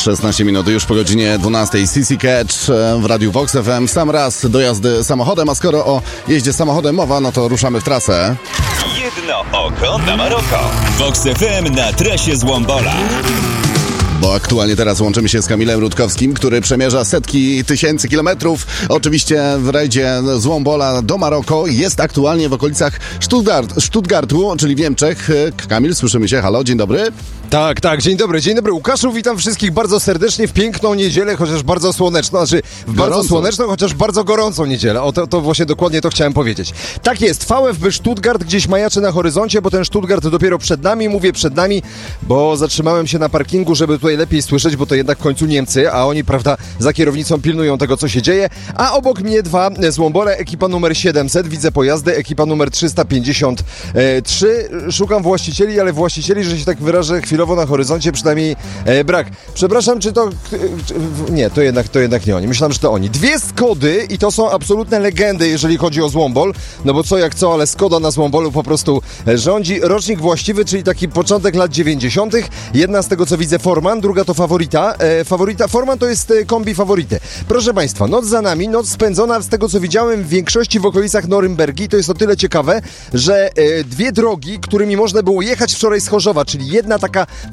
16 minut już po godzinie 12. CC Catch w Radiu Vox FM. Sam raz do jazdy samochodem, a skoro o jeździe samochodem mowa, no to ruszamy w trasę. Jedno oko na Maroko. Vox FM na trasie z Łombola. Bo aktualnie teraz łączymy się z Kamilem Rutkowskim, który przemierza setki tysięcy kilometrów. Oczywiście w rajdzie z Łombola do Maroko. Jest aktualnie w okolicach Stuttgartu, czyli w Niemczech. Kamil, słyszymy się. Halo, dzień dobry. Tak, dzień dobry Łukaszu, witam wszystkich bardzo serdecznie w piękną niedzielę, chociaż bardzo słoneczną, bardzo słoneczną, chociaż bardzo gorącą niedzielę. To właśnie dokładnie to chciałem powiedzieć. Tak jest, VfB Stuttgart gdzieś majaczy na horyzoncie, bo ten Stuttgart dopiero przed nami, mówię przed nami, bo zatrzymałem się na parkingu, żeby tutaj lepiej słyszeć, bo to jednak w końcu Niemcy, a oni, prawda, za kierownicą pilnują tego, co się dzieje, a obok mnie dwa z Wombole, ekipa numer 700, widzę pojazdy, ekipa numer 353, szukam właścicieli, ale właścicieli, że się tak wyrażę, chwilowo na horyzoncie przynajmniej brak. Przepraszam, czy to... Nie, to jednak nie oni. Myślałem, że to oni. Dwie Skody i to są absolutne legendy, jeżeli chodzi o Złombol, no bo co jak co, ale Skoda na Złombolu po prostu rządzi. Rocznik właściwy, czyli taki początek lat 90. Jedna z tego, co widzę, Forman, druga to Favorita. Forman to jest kombi Favority. Proszę Państwa, noc za nami, noc spędzona z tego, co widziałem w większości w okolicach Norymbergi. To jest o tyle ciekawe, że dwie drogi, którymi można było jechać wczoraj z Chorzowa, czyli jedna taka